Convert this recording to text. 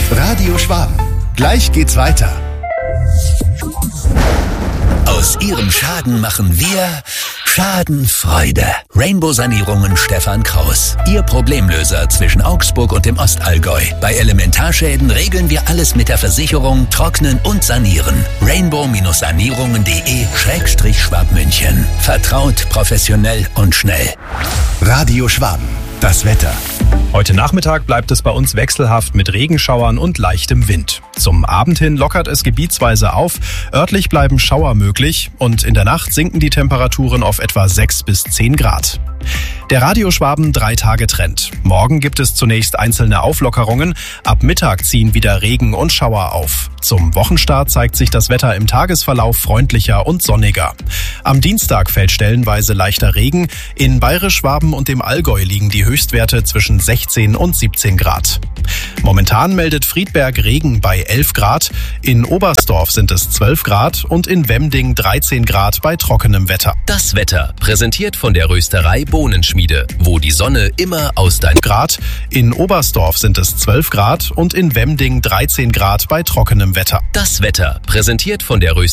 Radio Schwaben. Gleich geht's weiter. Aus Ihrem Schaden machen wir Schadenfreude. Rainbow Sanierungen Stefan Kraus. Ihr Problemlöser zwischen Augsburg und dem Ostallgäu. Bei Elementarschäden regeln wir alles mit der Versicherung, trocknen und sanieren. rainbow-sanierungen.de/Schwabmünchen. Vertraut, professionell und schnell. Radio Schwaben. Das Wetter. Heute Nachmittag bleibt es bei uns wechselhaft mit Regenschauern und leichtem Wind. Zum Abend hin lockert es gebietsweise auf, örtlich bleiben Schauer möglich und in der Nacht sinken die Temperaturen auf etwa 6 bis 10 Grad. Der Radio Schwaben 3-Tage-Trend. Morgen gibt es zunächst einzelne Auflockerungen, ab Mittag ziehen wieder Regen und Schauer auf. Zum Wochenstart zeigt sich das Wetter im Tagesverlauf freundlicher und sonniger. Am Dienstag fällt stellenweise leichter Regen, in Bayerisch-Schwaben und dem Allgäu liegen die Höchstwerte zwischen 16 und 17 Grad. Momentan meldet Friedberg Regen bei 11 Grad, in Oberstdorf sind es 12 Grad und in Wemding 13 Grad bei trockenem Wetter. Das Wetter, präsentiert von der Rösterei Bohnenschmiede, wo die Sonne immer aus deinem Grad, in Oberstdorf sind es 12 Grad und in Wemding 13 Grad bei trockenem Wetter. Das Wetter, präsentiert von der Rösterei